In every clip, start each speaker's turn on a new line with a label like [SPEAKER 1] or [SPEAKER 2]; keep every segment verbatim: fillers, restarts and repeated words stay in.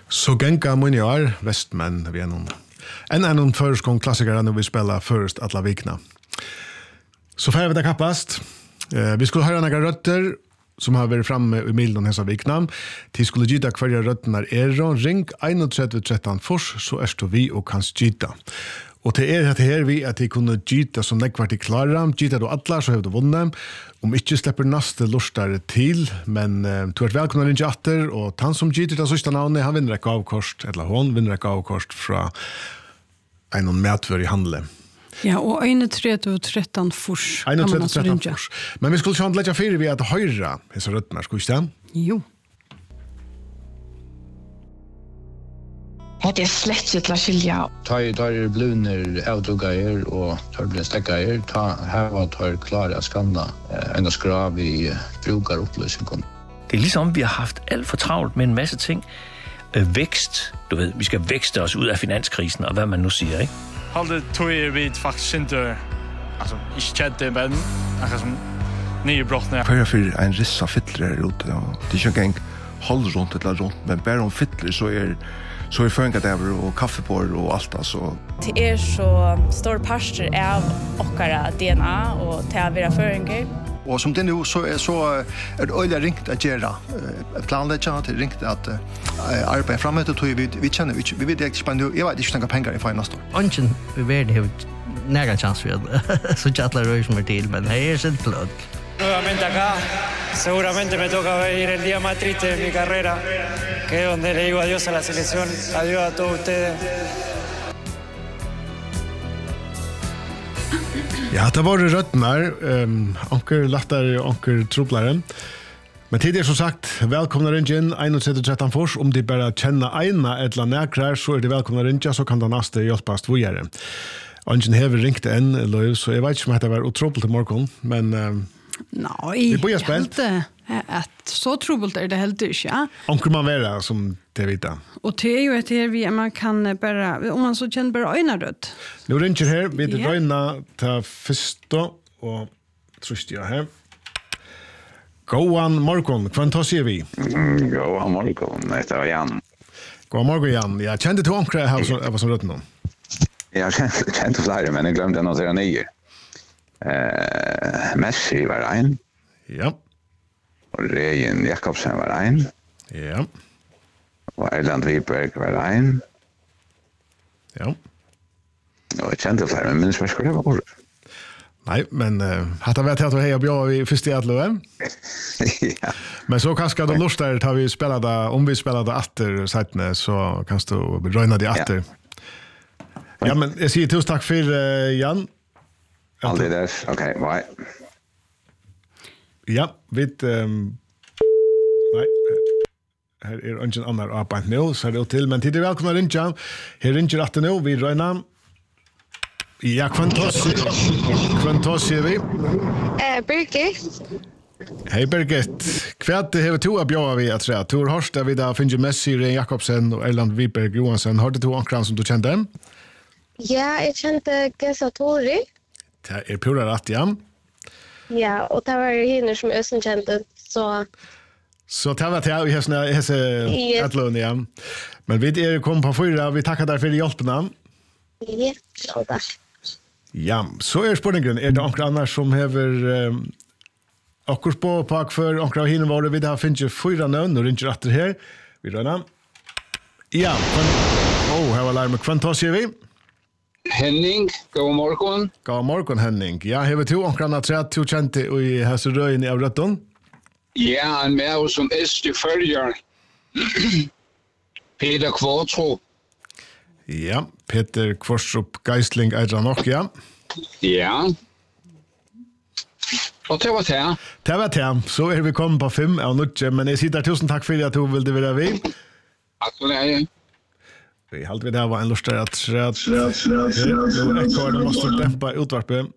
[SPEAKER 1] Så genka munjar vestmenn vi en en annan förskon klassiker när vi spelar först alla vikna. Så får vi det kappast. Eh, vi skulle höra några rötter som har varit framme i milden hesa vikna. Till skulle gita kvarja rötterna är ring tre ett tretton fors så är det vi och kan gita. Och till er att här vi att det kunde gita som det kvart i klara. Gita då alla så har du vunnit. Om inte släpper nästa lustar till, men eh, du är välkommen in chatter och han som gitter det sista namnet han vinner ett avkost eller hon vinner ett avkost från en mätvör i handel.
[SPEAKER 2] Ja, och tre ett tretton fors.
[SPEAKER 1] tre ett tretton fors. Men vi skulle ju lägga för vi att höra dessa rötterna, ska vi stämma?
[SPEAKER 2] Jo.
[SPEAKER 3] Det är slett inte att skilja.
[SPEAKER 4] Ta er bluner avdugaier och tar blir stäckaier. Ta här var tar klara skanna en skrav i brukar upplösning.
[SPEAKER 5] Det är liksom vi har haft alt for travlt med en masse ting. Vækst, du ved, vi skal vækste os ud af finanskrisen og hvad man nu siger, ikke?
[SPEAKER 6] Halde tog er vi faktisk inte alltså ikke kjente men akkurat som nye brottene.
[SPEAKER 7] Hva er for en riss av fytler her ute? Det er ikke engang hold rundt eller rundt, men bare om fytler så er så är förengadever och kaffebord och allt alltså.
[SPEAKER 8] Det är så stor parster av okkara D N A och till våra föreningar.
[SPEAKER 9] Och som det nu så är så är det öliga ringt att göra planlägga till ringt att arbeta framåt och vi vi känner vi vi vet inte spännande jag vet inte några pengar i finast då.
[SPEAKER 10] Ungen vi vet det några chans för så chatta rör som är till men här är det plugg.
[SPEAKER 11] Nuevamente acá, seguramente me toca ir el día más triste de mi carrera, que es donde le digo adiós a la selección, adiós a todos ustedes.
[SPEAKER 1] Ja, det var röttnar, um, onker lattare, onker troplare. Men tidigare som sagt, välkomna ringen tre ett tretton fors. Om de bara känner ena eller näkrar så är det välkomna ringen så kan det nästa hjälpas vidare. Ingen hever ringt än, Løyv, så jag vet inte om det var otroligt i morgon, men... Um,
[SPEAKER 2] Nej, vi börjar spela. Att så trubbelt är det helt inte. Ja.
[SPEAKER 1] Onkel man vara som det vita.
[SPEAKER 2] Och det är ju ett här vi man kan bara om man så känner bara öna rött.
[SPEAKER 1] Nu ringer här vi det röna ta första och trust jag här. Goan morgon, kvant ser vi.
[SPEAKER 12] Mm, Goan morgon, det är Jan.
[SPEAKER 1] Goan morgon Jan. Jag kände till onkel här så jag var så rött nu.
[SPEAKER 12] Jag kände kände flera men jag glömde något där nere. Eh, Messi var en.
[SPEAKER 1] Ja.
[SPEAKER 12] Och Rejen Jakobsen var en.
[SPEAKER 1] Ja.
[SPEAKER 12] Och Erland Wiberg var en.
[SPEAKER 1] Ja.
[SPEAKER 12] Och jag kände flera, men minns vad skulle det vara?
[SPEAKER 1] Nej, men uh, hade vi att heja bra i första hjärtlöven.
[SPEAKER 12] Ja.
[SPEAKER 1] Men så kanske de lustar tar vi spelade, om vi spelade atter sättne så kan du röna de atter. Ja. Ja, men jag säger tusen tack för uh, Jan.
[SPEAKER 12] Aldrig där. Okej, bye.
[SPEAKER 1] Ja, vid... Um, nej, här är ingen annan arbeid nu, så är det till. Men tid är välkomna rinja. Här ringer att nu, vi röjna. Ja, kvantos ser vi.
[SPEAKER 13] Eh, Birgit.
[SPEAKER 1] Hej Birgit. Kvärt det har två bjöa vi att säga. Tor Horst, vi där finns ju Messi, Ren Jakobsen och Erland Wiberg Johansson. Har du två ankran som du kände?
[SPEAKER 13] Ja, jag kände Gessa Tori.
[SPEAKER 1] Det är pura rätt, ja.
[SPEAKER 13] Ja, och det var ju hinner som jag sen kände, så...
[SPEAKER 1] Så det var det, vi har ett lån, ja. Men vi är kom på fyra, vi tackar dig för hjälpen.
[SPEAKER 13] Ja, så tack.
[SPEAKER 1] Ja, så är spårningen. Är det några andra som har um, akkurat på pack för några av hinner var det vi där finns ju fyra nu, nu ringer efter här. Vi röna. Ja, åh, oh, här var larmet. Kvantos ser vi.
[SPEAKER 14] Henning, god morgon.
[SPEAKER 1] God morgon Henning. Ja, har vi två omkring tre två kjente i Hässeröjen i Avretton?
[SPEAKER 14] Ja, en med som äst i följer. Peter Kvartrup.
[SPEAKER 1] Ja, Peter Kvartrup Geisling är nog, ja.
[SPEAKER 14] Ja. Och det var det.
[SPEAKER 1] Det var det. Så är vi kommit på fem av nutje, men jag sitter tusen tack för att du ville vara vi.
[SPEAKER 14] Tack för det.
[SPEAKER 1] Vi halt vi där var en lust att säga att nu ekor det måste dämpa utvarpet.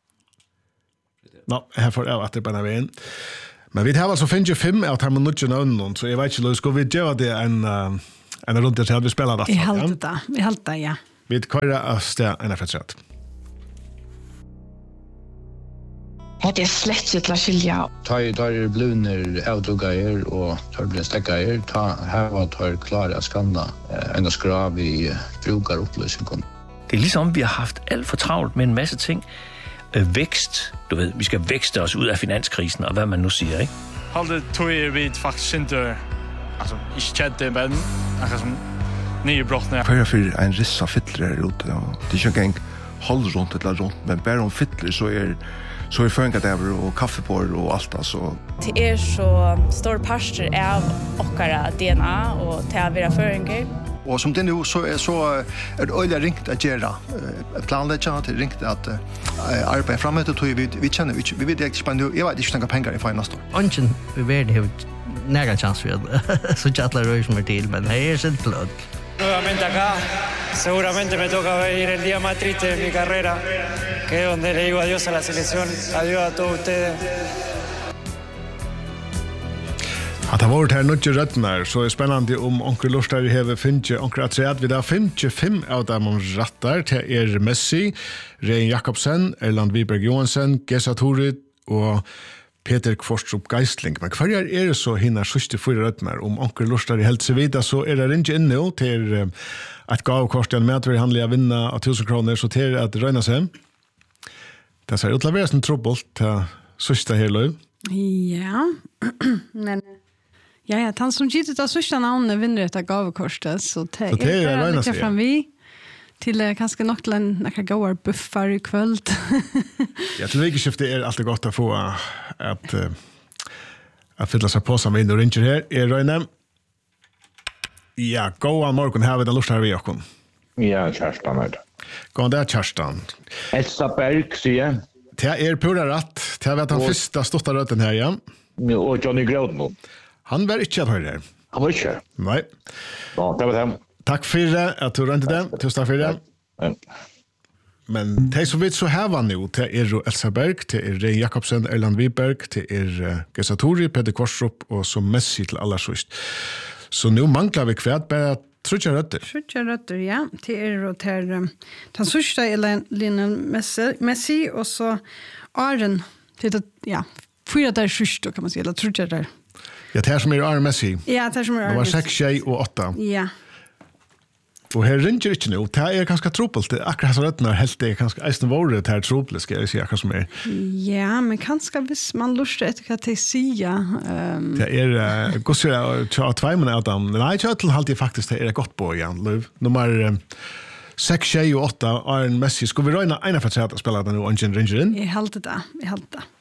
[SPEAKER 1] Nå, här får jag att det bara vägen. Men vi har alltså finns fem av de nutje någon så jag vet inte ska vi göra det en en runt det vi spelar det.
[SPEAKER 2] Vi halt det. Vi halt det, ja.
[SPEAKER 1] Vi kör att stä en effekt.
[SPEAKER 3] Det Det är slett inte att skilja.
[SPEAKER 4] Ta i tar bluner autogeier och tar blir stäckgeier. Ta här var tar klara skanna en skrav i brukarupplösningen.
[SPEAKER 5] Det er ligesom, vi har haft alt for travlt med en masse ting. Øh, vækst, du ved, vi skal vækste os ud af finanskrisen, og hvad man nu siger, ikke?
[SPEAKER 6] Halde tog jeg ved faktisk ikke, altså, ikke kjente en venn, akkurat som nye brottene.
[SPEAKER 7] Før for en rissa fittler her ute, og det er ikke engang hold rundt eller rundt, men bare om fittler så er så er føringadæver og kaffebord og alt altså.
[SPEAKER 8] Det er så stor parster av okkara D N A og til å være føringer.
[SPEAKER 9] Og som det nu så er så er det øyelig ringt å gjøre planlegge, det er ringt at uh, arbeide fremme til tog vi, vi kjenner ikke, vi vet ikke, men jeg vet ikke noen penger i for neste år.
[SPEAKER 10] Ønsken vi vet det nære chans for det, så ikke alle røy som er til, men her er sitt blød.
[SPEAKER 11] Nuevamente acá, seguramente me toca vivir el día más triste de mi carrera, que es donde le digo adiós a la selección, adiós a todos ustedes.
[SPEAKER 1] At det har vært her nødje røttene, så er det spennende om onker Lorstad hever finnes onker atreat. Vi har finnes fem av dem om rattar til er Messi, Rein Jakobsen, Erland Wiberg Johansen, Gesa Torit og Peter Kvorstrup Geistling. Men hver er det så hinner sørste fyra røttene om onker Lorstad i helt så vidt, så er det ikke inne til et gavkort til en medver handelig å vinne av tusen kroner, så til at røyne seg. Det ser utleveres en trobult til sørste her løy.
[SPEAKER 2] Ja, men... Ja, ja, han som gitt ut av sørste navnet vinner etter gavekorset, så det
[SPEAKER 1] så det er
[SPEAKER 2] bare litt fram vi til uh, kanskje nok til en nekker gåer buffar i kvöld.
[SPEAKER 1] Ja, til vikeskiftet er alltid godt å få uh, at, uh, at fylle seg på sammen inn og ringer her. Er Røyne? Ja, gåan morgen, her vil det lust her vi åkken.
[SPEAKER 15] Ja, Kjerstan er det.
[SPEAKER 1] Gåan, det er Kjerstan.
[SPEAKER 15] Elsa Berg, sier jeg.
[SPEAKER 1] Det er pura rett. Det er vet han første stått av røtten her, ja.
[SPEAKER 15] Og Johnny Grodmo.
[SPEAKER 1] Han var ikke at høre her.
[SPEAKER 15] Han var ikke her?
[SPEAKER 1] Nei.
[SPEAKER 15] Ja, det var det.
[SPEAKER 1] Takk for det, at du rønte det. Tusen takk for det.
[SPEAKER 15] Ja.
[SPEAKER 1] Men det som vi så her var nå, det er Elsa Berg, det er Rein Jakobsen, Erland Wiberg, det er uh, Gesa Tori, Peter Kvorstrup, og så Messi til aller sørst. Så nå mangler vi kvært, bare trutja røtter.
[SPEAKER 2] Trutja røtter, ja. Det er og til um, den sørste er Lionel Messi, og så Aren, det er, ja, fyra der sørste, kan man si, eller trutja der.
[SPEAKER 1] Ja, det er som er Arne Messi.
[SPEAKER 2] Ja, det er som er Arne
[SPEAKER 1] Messi. Det var seks, tjej og åtta.
[SPEAKER 2] Ja.
[SPEAKER 1] Og her ringer ikke nå. Det er ganske trobelt. Det er akkurat så røttene helt det er ganske eisen våre det er trobelt, skal jeg si akkurat som er.
[SPEAKER 2] Ja, men kanskje hvis man lurer etter hva til sier. Um...
[SPEAKER 1] Det er, uh, godt sier jeg, tja tveimen av dem. Nei, tja til halte jeg faktisk det er godt på igjen, Løv. Nummer uh, seks, tjej og åtta, Arne Messi. Skal vi røyne ene for å spille den nå, og ikke ringer inn?
[SPEAKER 2] Jeg halte det, jeg halte det.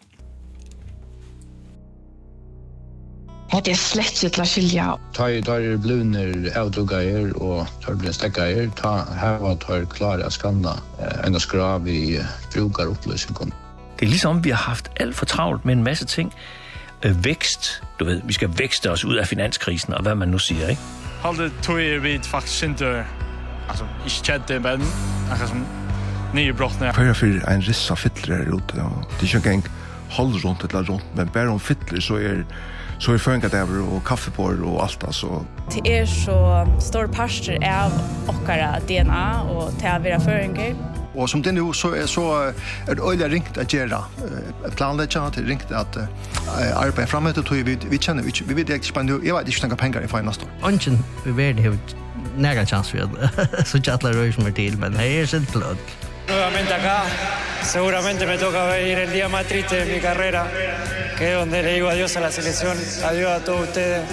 [SPEAKER 3] Det är slett inte att skilja.
[SPEAKER 4] Ta i tar bluner autogeier och tar blir stäckgeier. Ta här var tar klara skanna en skrav i brukarupplösningen.
[SPEAKER 5] Det er ligesom, vi har haft alt for travlt med en masse ting. Øh, vækst, du ved, vi skal vækste os ud af finanskrisen, og hvad man nu siger, ikke?
[SPEAKER 6] Halde tog jeg ved faktisk ikke, altså, ikke kjente en venn, akkurat som nye brottene.
[SPEAKER 7] Før for en rissa fittler her ute, og det er ikke engang hold rundt eller rundt, men bare om fittler så er så er føringadæver og kaffebord og alt altså.
[SPEAKER 8] Det er så stor parster av okkara D N A og til å være føringer.
[SPEAKER 9] Og som det nu så er så er det øyelig ringt å gjøre planlegge, det er ringt at uh, arbeide fremme til tog vi, vi kjenner ikke, vi vet ikke, men jeg vet ikke noen penger i for neste år.
[SPEAKER 10] Ønsken vi vet det nære chans for det, så ikke alle røy som er til, men her er sitt blød.
[SPEAKER 11] Nuevamente acá, seguramente me toca vivir el día más triste de mi carrera, que es donde le digo adiós a la selección, adiós a todos ustedes.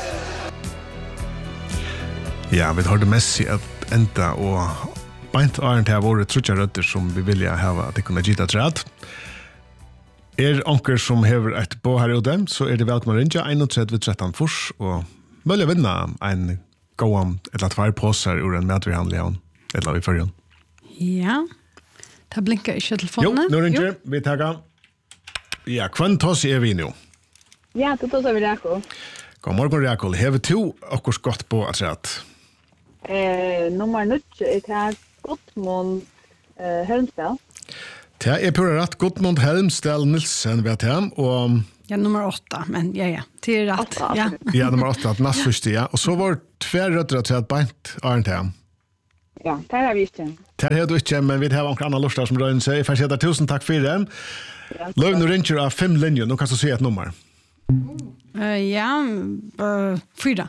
[SPEAKER 1] Ja, vi har det Messi at enda, og beint Arne til våre trutja røtter som vi vilja hava at det kunne gita træt. Er onker som hever et på her ute, så er det velkommen rinja einogtretti trettan fors, og mulig vinna en gåan eller tvær påser ur en medvirhandelig eller i førjen.
[SPEAKER 2] Ja, det blinker ikke telefonen.
[SPEAKER 1] Jo, nå ringer vi tager. Ja, hvem tos er vi nå?
[SPEAKER 16] Ja, det tos er vi Rekol.
[SPEAKER 1] God morgen, Rekol. Hever to okkurs godt på at rett?
[SPEAKER 16] Eh, nummer nødt er til Gottmund eh, Helmsdal.
[SPEAKER 1] Det er pura rett. Gottmund Helmsdal Nilsen vet jeg, og...
[SPEAKER 2] Ja, nummer åtta, men ja, ja, det er rett. Ja,
[SPEAKER 1] ja nummer åtta, næst første, ja. Og så var det tver røtter at rett beint Arne til ham.
[SPEAKER 16] Ja, det har vi ikke.
[SPEAKER 1] Det har du ikke, men vi har noen andre lortar som røyner seg. Jeg får si deg tusen takk for det. Løv, nå ringer av fem linjer. Nå kan du si et nummer.
[SPEAKER 2] Uh, ja, uh, fyra.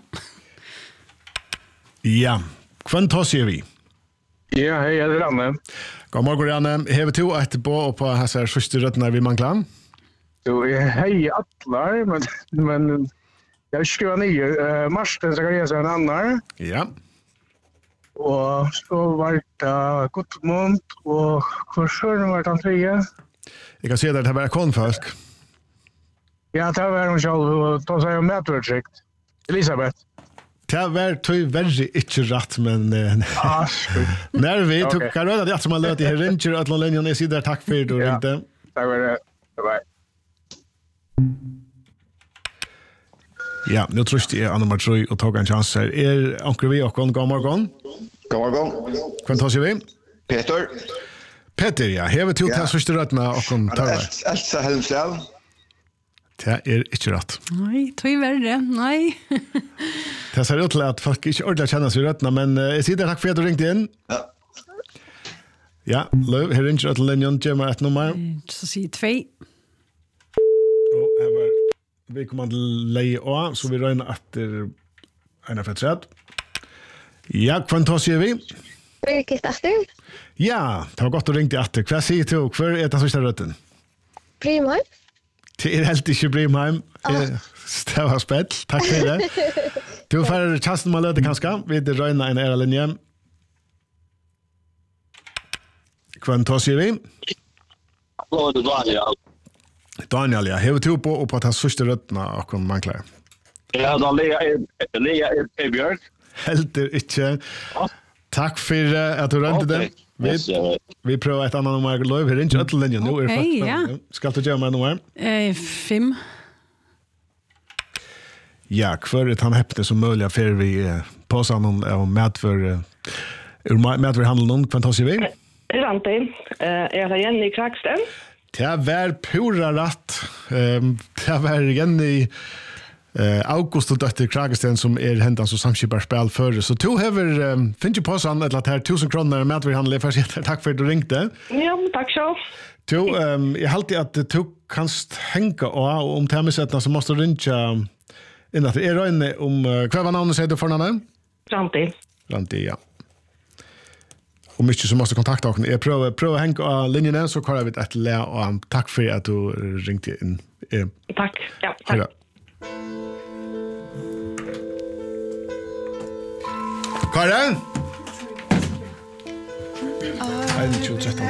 [SPEAKER 1] Ja, hvem tar sier vi?
[SPEAKER 15] Ja, hei, jeg er Ranne.
[SPEAKER 1] God morgen, Ranne. Har vi to etterpå og på disse første røttene vi mangler?
[SPEAKER 15] Jo, hei, atler, men, men jeg skriver nye. Uh, Marsten skal gjøre seg en annen.
[SPEAKER 1] Ja.
[SPEAKER 15] Og så var det Gudmund, og hvor søren var det han tredje?
[SPEAKER 1] Jeg kan si at det var konfolk.
[SPEAKER 15] Ja, det var hun selv, og da sa jeg medvurdsikt. Elisabeth.
[SPEAKER 1] Det var tog veldig ikke rett, men...
[SPEAKER 15] Ah,
[SPEAKER 1] Når vi tok karøyne, det er som har løt i her ringer, at noen linjer, jeg sier der takk for det du ringte.
[SPEAKER 15] Ja, takk for det. Bye.
[SPEAKER 1] Ja, nu tror jag är nummer tre och tog en chans här. Är Anker vi och god morgon?
[SPEAKER 12] God morgon.
[SPEAKER 1] Kvän tar sig vi?
[SPEAKER 12] Peter.
[SPEAKER 1] Peter, ja. Här vi tog till första rötterna och kom tar vi.
[SPEAKER 12] Elsa Helmsdal.
[SPEAKER 1] Det är inte rätt.
[SPEAKER 2] Nej, tog värre. Nej.
[SPEAKER 1] Det ser ut till att folk inte ordentligt känner sig i rötterna, men jag säger tack för att du ringde in.
[SPEAKER 12] Ja.
[SPEAKER 1] Ja, Löv, här ringer till linjen, ge mig ett nummer.
[SPEAKER 2] Så säger två.
[SPEAKER 1] Och här var vi kommer att leie av, så vi røyner etter en av fett. Ja, hvem tar sier vi?
[SPEAKER 13] Birgit Achter.
[SPEAKER 1] Ja, det var godt å ringe til etter. Hva sier du? Hva er det sørste røtten?
[SPEAKER 13] Brimheim.
[SPEAKER 1] Det er helt ikke Brimheim. Ah. Det var spett. Takk for det. Du får chansen med å løte kanskje. Vi røyner en ære linje. Hvem tar sier vi?
[SPEAKER 14] Hallo, det er Daniel.
[SPEAKER 1] Daniel, ja. Har vi to på på at første røttene og man klarer?
[SPEAKER 14] Ja, da Lea er Bjørk.
[SPEAKER 1] Helt ikke. Takk for at du rønte det. Vi, vi prøver et annet nummer. Løv, vi ringer etter linjen. Nå er det
[SPEAKER 2] okay, ja.
[SPEAKER 1] Skal du gjøre meg nummer?
[SPEAKER 2] Eh, fem.
[SPEAKER 1] Ja, hver er han heppende som mulig for vi på sammen og medfør medførhandelen. Hva tar vi?
[SPEAKER 17] Ranti. Jeg er Jenny Kraksten.
[SPEAKER 1] Det var pura rätt. Um, det var Jenny uh, August och Dötter Kragesten som är händan som samskiparspel för. Så to hever um, finns ju på sån att här tusen kronor med att vi handlar för sig. Tack för att du ringde.
[SPEAKER 17] Ja, tack så.
[SPEAKER 1] To, um, jag alltid att du kanst hänga och om tämmisättna så måste du ringa in att det är röjne om uh, vad var namnet säger du för namnet?
[SPEAKER 17] Ranti.
[SPEAKER 1] Ranti, ja. Och mycket som måste kontakta oss. Jag prövar pröva hänga av linjen så kallar vi ett lä och tack för att du ringde in. Eh.
[SPEAKER 17] Tack. Ja, tack.
[SPEAKER 1] Hej. Karin? En tjugo tretton.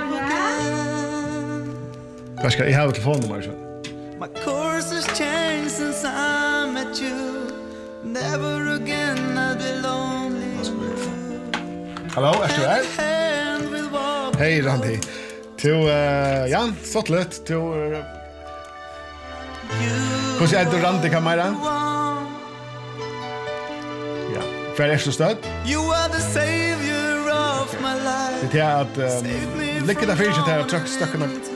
[SPEAKER 1] Vad ska jag ha telefonnummer så?
[SPEAKER 18] My course has changed since I met you. Never again I'll be lonely.
[SPEAKER 1] Hallå, är du här? Hej, Randy. Till, uh, ja, sått lite. Till... Uh, Hur är det Randy, kamera? Ja, för är du stöd?
[SPEAKER 18] You are the savior of my life.
[SPEAKER 1] Det är att... Um, lycka där för sig att jag tryck stöckarna